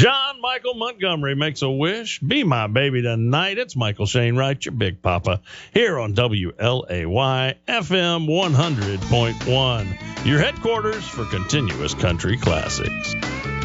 John Michael Montgomery makes a wish. Be my baby tonight. It's Michael Shane Wright, your Big Papa, here on WLAY FM 100.1, your headquarters for continuous country classics.